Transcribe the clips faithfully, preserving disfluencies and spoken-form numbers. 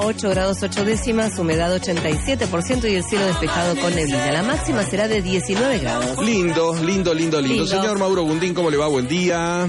ocho grados ocho décimas, humedad ochenta y siete por ciento y el cielo despejado con neblina. La máxima será de diecinueve grados. Lindo, lindo, lindo, lindo. Lindo. Señor Mauro Gundín, ¿cómo le va? Buen día.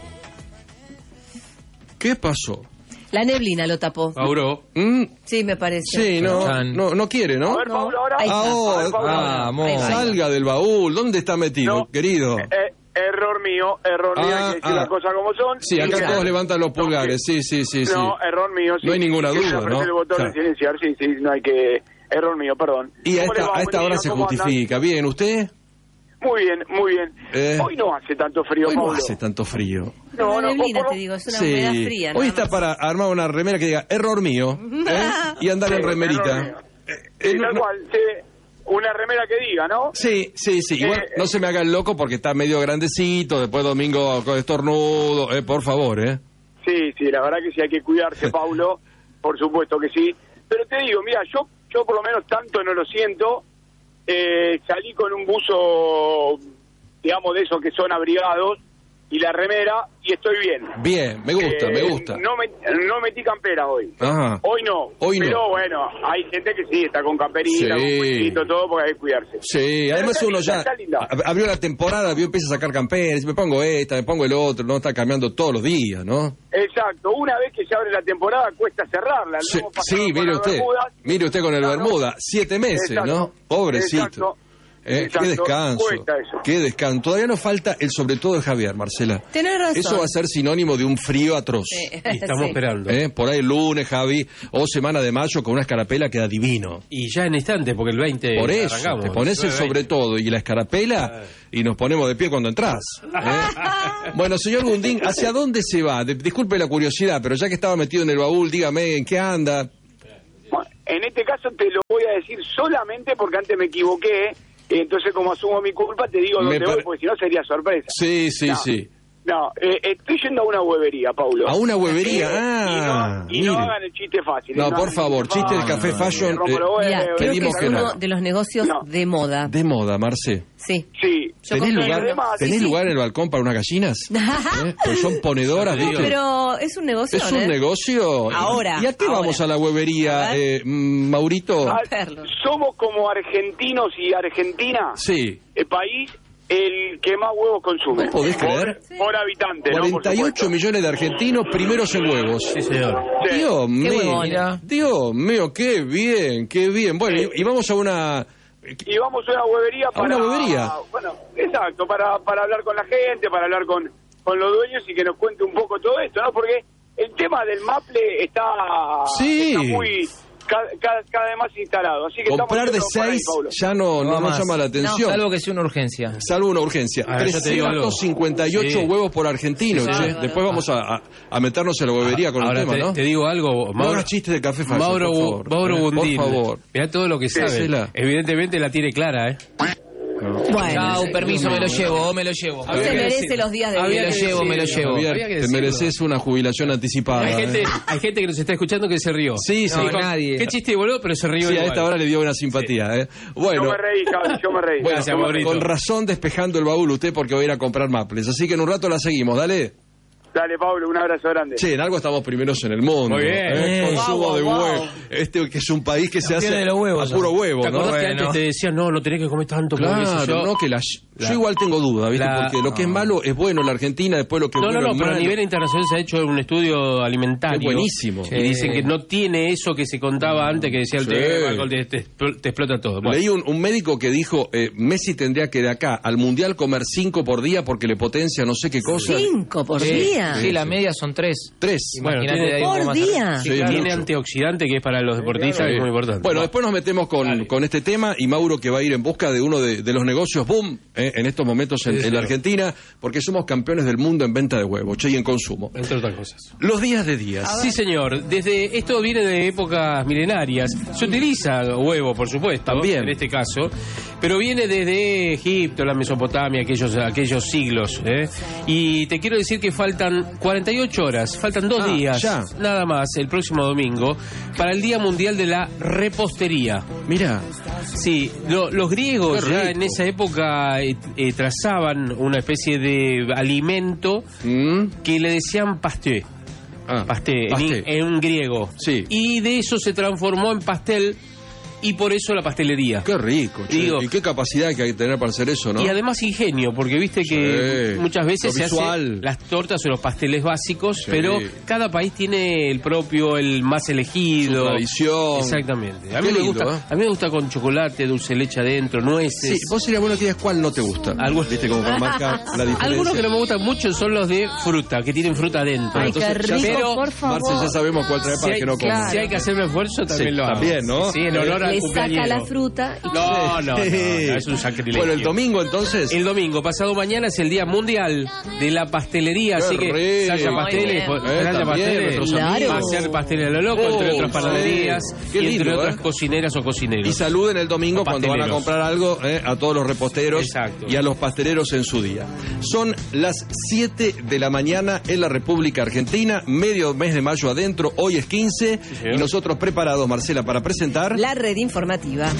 ¿Qué pasó? La neblina lo tapó. Mauro. ¿Mm? Sí, me parece. Sí, no, Chan. no, no quiere, ¿no? A ver, Pablo, ahora. Ahí está. Ah, A ver, Pablo. ah, Ahí va. salga del baúl. ¿Dónde está metido, No. querido? Eh, error mío, error mío, Ah, hay que decir ah. las cosas como son. Sí, acá Y que- todos levantan los No, pulgares. Sí, sí, sí, sí. No, error mío. Sí. No hay ninguna Sí, duda, apreté ¿no? el botón Claro. de silenciar, sí, sí, no hay que... Error mío, perdón. Y a ¿Cómo le esta, va, a esta buen hora día? se ¿Cómo andan? justifica. Bien, ¿usted? Muy bien, muy bien. Eh. Hoy no hace tanto frío, Hoy no Pablo. hace tanto frío. No, la no, neblina, por- te digo, es una humedad Sí. fría. Hoy nada está más. para armar una remera que diga error mío, ¿eh? Y andar en Sí, error remerita. mío. Eh, Sí, no- tal no- cual, sí. Una remera que diga, ¿no? Sí, sí, sí. Igual Eh, no se me haga el loco porque está medio grandecito, después domingo con estornudo, eh, por favor, ¿eh? Sí, sí, la verdad que sí hay que cuidarse, Paulo, por supuesto que sí. Pero te digo, mira, yo yo por lo menos tanto no lo siento. Eh, salí con un buzo, digamos, de esos que son abrigados, y la remera, y estoy bien. Bien, me gusta, Eh, me gusta. No, me, no metí campera hoy. Ajá. Hoy no. Hoy no. Pero bueno, hay gente que sí, está con camperita, Sí. con cuellito, todo, porque hay que cuidarse. Sí, Pero además está uno linda, ya está linda. ab- abrió la temporada, vio, empieza a sacar camperas, me pongo esta, me pongo el otro, no está cambiando todos los días, ¿no? Exacto, una vez que se abre la temporada cuesta cerrarla. Sí, Luego pasaron sí, con mire las usted, bermudas. mire usted con el Claro. Bermuda, siete meses, Exacto. ¿no? Pobrecito. Exacto. Eh, Exacto. Qué descanso, Cuesta eso. qué descanso. Todavía nos falta el sobre todo de Javier, Marcela. Tenés razón. Eso va a ser sinónimo de un frío atroz. Sí. Y estamos Sí. esperando. Eh, Por ahí el lunes, Javi, o semana de mayo con una escarapela queda divino. Y ya en instante, porque el veinte Por eso, arrancamos. te pones el sobre todo y la escarapela y nos ponemos de pie cuando entras. ¿eh? Bueno, señor Gundín, ¿hacia dónde se va? De- disculpe la curiosidad, pero ya que estaba metido en el baúl, dígame en qué anda. Bueno, en este caso te lo voy a decir solamente porque antes me equivoqué. Entonces, como asumo mi culpa, te digo Me dónde voy, pare- porque si no sería sorpresa. Sí, sí, No. sí. No, eh, estoy yendo a una huevería, Paulo. A una huevería. Eh, Ah, y no, y no mire. hagan el chiste fácil. No, eh, por hagan el favor, chiste del Café Fashion, me rompo eh, los huevos, Mira, eh, creo que pedimos es que uno no. de los negocios No. de moda. De moda, Marce. Sí. Sí. Yo ¿Tenés compré lugar, uno. además, ¿tenés Sí, sí. lugar en el balcón para unas gallinas? ¿Eh? Pues son ponedoras, No, ¿viste? Pero es un negocio, Es un ¿eh? negocio. Ahora, ¿Y a qué ahora. vamos a la huevería, A ver. eh, mm, Maurito? Ah, Perlo. somos como argentinos y Argentina, Sí. el país el que más huevos consume. ¿No podés Por- creer? Por, habitante, ¿no? Por cuarenta y ocho supuesto. millones de argentinos primeros en huevos. Sí, señor. Sí. Dios mío, huevona. Dios mío, qué bien, qué bien. Bueno, y, y vamos a una... Y vamos a una huevería ¿A para... una huevería? Bueno, exacto, para, para hablar con la gente, para hablar con, con los dueños y que nos cuente un poco todo esto, ¿no? Porque el tema del Maple está, Sí. está muy... Cada, cada, cada vez más instalado. Así que Comprar estamos de yendo para ahí, seis Paulo. ya no, no, No nos más. llama la atención. Salvo que sea una urgencia. Salvo una urgencia. Ah, yo te digo algo. trescientos cincuenta y ocho Sí. huevos por argentino, Sí, che. bárbaro. Después vamos a, a, a meternos en la huevería con Ahora el tema, te, ¿no? te digo algo, No Mauro. hagas chistes de Café Fashion, Mauro, por favor. Mauro Eh, Gundín. Por favor. Mirá todo lo que sabe. Hacela. Evidentemente la tiene clara, ¿eh? Bueno. Chau, permiso, me lo llevo, me lo llevo. Se Había que merece decir- los días de había Me lo vida. que llevo, me lo decirlo. llevo. Javier, Había que te decirlo. mereces una jubilación anticipada. Hay gente, ¿eh? hay gente que nos está escuchando que se rió. Sí, sí. No, Dijo, nadie. Qué chiste boludo, pero se rió Sí, a igual. esta hora le dio una simpatía, ¿eh? Bueno, Yo me reí, Javi, yo me reí. bueno, Gracias, con- Maurito. con razón despejando el baúl usted porque va a ir a comprar maples. Así que en un rato la seguimos, dale. Dale, Pablo, un abrazo grande. Che, en algo estamos primeros en el mundo. Muy bien. ¿eh? Eh, Consumo wow, de wow. huevo. Este que es un país que se Campeones hace de los huevos, a puro ¿no? huevo, ¿Te ¿no? acordás que Bueno. antes te decían, no, no tenés que comer tanto como Claro, eso? Yo- no, que la, La- yo igual tengo duda, ¿viste? la- Porque lo que es malo es bueno en la Argentina, después lo que es No, no, bueno no, es pero a malo. nivel internacional se ha hecho un estudio alimentario. Es buenísimo. Y dicen que no tiene eso que se contaba antes, que decía el Sí. tema, alcohol, te, te expl- te explota todo. Bueno, Leí un, un médico que dijo, eh, Messi tendría que de acá al Mundial comer cinco por día porque le potencia no sé qué cosa. Cinco por Sí, día. Sí, la media son tres. Tres. Bueno, Imagínate tiene- de ahí un Por poco más día. arriba. Sí, tiene mucho. antioxidante que es para los deportistas Sí. es muy importante. Bueno, después nos metemos con, Dale. con este tema y Mauro que va a ir en busca de uno de, de los negocios boom eh, en estos momentos en, Sí, en la señor. Argentina, porque somos campeones del mundo en venta de huevos, che, y en consumo. Entre otras cosas. Los días de días. Sí, señor. Desde esto viene de épocas milenarias. Se utiliza huevo, por supuesto, También. en este caso, pero viene desde Egipto, la Mesopotamia, aquellos aquellos siglos. ¿eh? Y te quiero decir que faltan cuarenta y ocho horas, faltan dos Ah, días, ya. nada más, el próximo domingo, para el Día Mundial de la Repostería. Mira, Sí, lo- los griegos Qué ya rico. en esa época eh, eh, trazaban una especie de alimento ¿mm? que le decían pasté. Ah, pasté, en, pasté. en griego. Sí. Y de eso se transformó en pastel y por eso la pastelería. Qué rico, che. Digo, y qué capacidad que hay que tener para hacer eso, ¿no? y además ingenio, porque viste que Sí. muchas veces Lo se visual. hacen las tortas o los pasteles básicos, Sí. pero cada país tiene el propio, el más elegido. Su tradición. Exactamente. A mí, Qué me lindo, gusta, ¿eh? a mí me gusta con chocolate, dulce de leche adentro, nueces. Sí, vos sería bueno que digas cuál no te gusta. Algunos- Viste, como para marcar la diferencia. Algunos que no me gustan mucho son los de fruta, que tienen fruta adentro. Ay, Entonces, qué ya rico, pero, por favor. Marce, ya sabemos cuál traer Si para hay, que no coma. claro. si hay que hacerme esfuerzo, también Sí, lo hago. también, ¿no? Sí, en honor al Le saca cumpleañero. la fruta y No, no, no, no, es un sacrilegio. Bueno, el domingo entonces. El domingo, pasado mañana, es el Día Mundial de la Pastelería, Qué así que rico. haya Muy pasteles, bien. pues, Eh, haya también, pasteles, nuestros Claro. va a hacer pasteles a lo loco, entre Oh, otras panaderías sí. Qué y entre lindo, otras ¿eh? cocineras o cocineros. Y saluden el domingo O cuando van a pasteleros. comprar algo eh, a todos los reposteros Exacto. y a los pasteleros en su día. Son las siete de la mañana en la República Argentina, medio mes de mayo adentro, hoy es quince, señor. y nosotros preparados, Marcela, para presentar... la red informativa.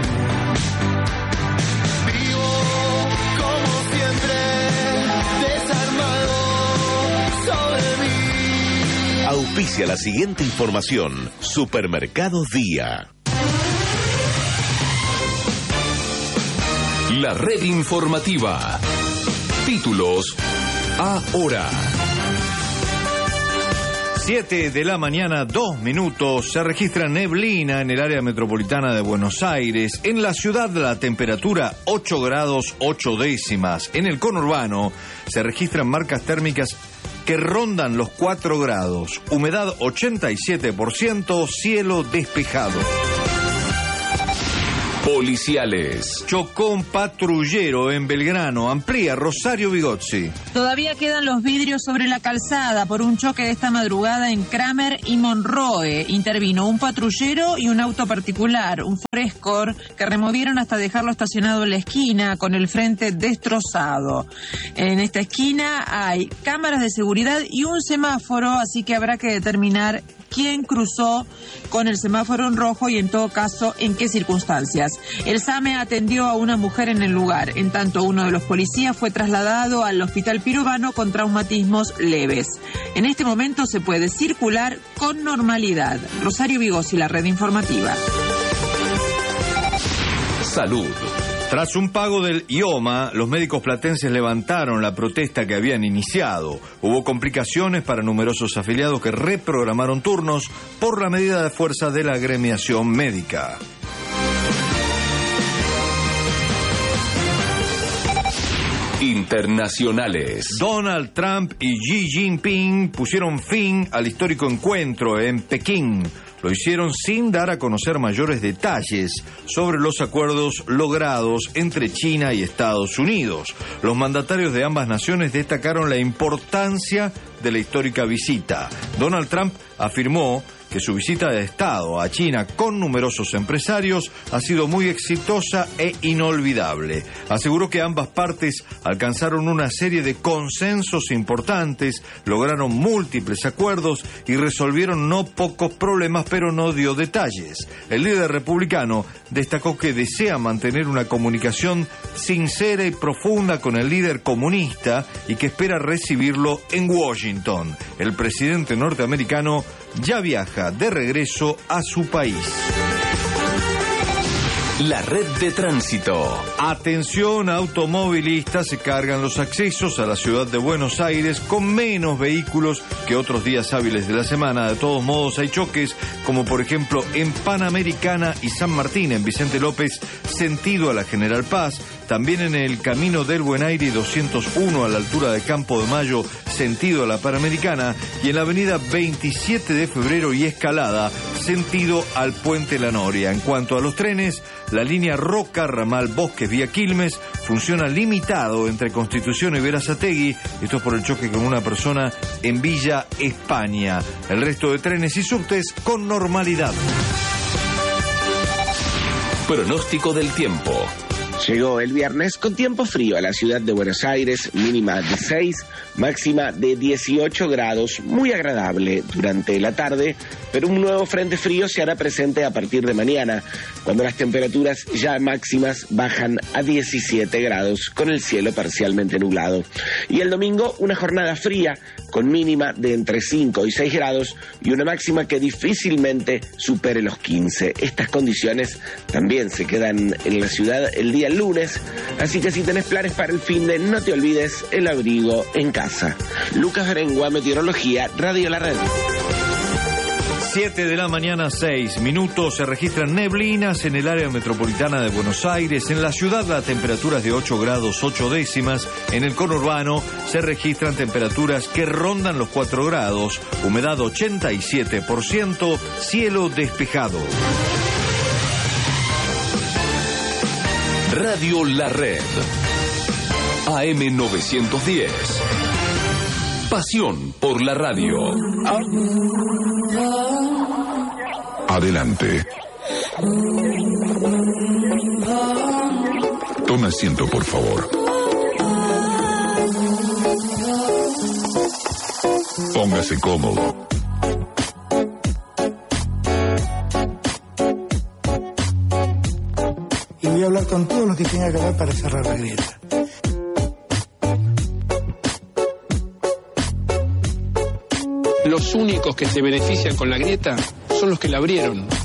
Auspicia la siguiente información. Supermercados Día. La red informativa. Títulos ahora. siete de la mañana, dos minutos. Se registra neblina en el área metropolitana de Buenos Aires. En la ciudad la temperatura ocho grados ocho décimas. En el conurbano se registran marcas térmicas que rondan los cuatro grados. Humedad ochenta y siete por ciento, cielo despejado. Policiales. Chocó un patrullero en Belgrano. Amplía Rosario Vigozzi. Todavía quedan los vidrios sobre la calzada por un choque de esta madrugada en Kramer y Monroe. Intervino un patrullero y un auto particular, un Ford Escort, que removieron hasta dejarlo estacionado en la esquina con el frente destrozado. En esta esquina hay cámaras de seguridad y un semáforo, así que habrá que determinar quién cruzó con el semáforo en rojo y en todo caso en qué circunstancias. El SAME atendió a una mujer en el lugar, en tanto uno de los policías fue trasladado al hospital Pirovano con traumatismos leves. En este momento se puede circular con normalidad. Rosario Vigozzi, la red informativa. Salud. Tras un pago del I O M A, los médicos platenses levantaron la protesta que habían iniciado. Hubo complicaciones para numerosos afiliados que reprogramaron turnos por la medida de fuerza de la agremiación médica. Internacionales. Donald Trump y Xi Jinping pusieron fin al histórico encuentro en Pekín. Lo hicieron sin dar a conocer mayores detalles sobre los acuerdos logrados entre China y Estados Unidos. Los mandatarios de ambas naciones destacaron la importancia de la histórica visita. Donald Trump afirmó que su visita de Estado a China con numerosos empresarios ha sido muy exitosa e inolvidable. Aseguró que ambas partes alcanzaron una serie de consensos importantes, lograron múltiples acuerdos y resolvieron no pocos problemas, pero no dio detalles. El líder republicano destacó que desea mantener una comunicación sincera y profunda con el líder comunista y que espera recibirlo en Washington. El presidente norteamericano ya viaja de regreso a su país. La red de tránsito. Atención, automovilistas, se cargan los accesos a la ciudad de Buenos Aires con menos vehículos que otros días hábiles de la semana. De todos modos, hay choques, como por ejemplo en Panamericana y San Martín, en Vicente López, sentido a la General Paz. También en el Camino del Buen Aire doscientos uno a la altura de Campo de Mayo, sentido a la Panamericana, y en la avenida veintisiete de febrero y Escalada, sentido al Puente La Noria. En cuanto a los trenes, la línea Roca, ramal Bosques, vía Quilmes, funciona limitado entre Constitución y Berazategui, esto es por el choque con una persona en Villa España. El resto de trenes y subtes con normalidad. Pronóstico del tiempo. Llegó el viernes con tiempo frío a la ciudad de Buenos Aires, mínima de seis, máxima de dieciocho grados, muy agradable durante la tarde, pero un nuevo frente frío se hará presente a partir de mañana, cuando las temperaturas ya máximas bajan a diecisiete grados, con el cielo parcialmente nublado. Y el domingo una jornada fría, con mínima de entre cinco y seis grados y una máxima que difícilmente supere los quince. Estas condiciones también se quedan en la ciudad el día lunes, así que si tenés planes para el fin de, no te olvides el abrigo en casa. Lucas Berengua, Meteorología, Radio La Red. siete de la mañana, seis minutos. Se registran neblinas en el área metropolitana de Buenos Aires. En la ciudad la temperatura es de ocho grados ocho décimas. En el conurbano se registran temperaturas que rondan los cuatro grados. Humedad ochenta y siete por ciento. Cielo despejado. Radio La Red. A M novecientos diez. Pasión por la radio. Adelante. Tome asiento, por favor. Póngase cómodo. Y voy a hablar con todos los que tenga que hablar para cerrar la grieta. Los únicos que se benefician con la grieta son los que la abrieron.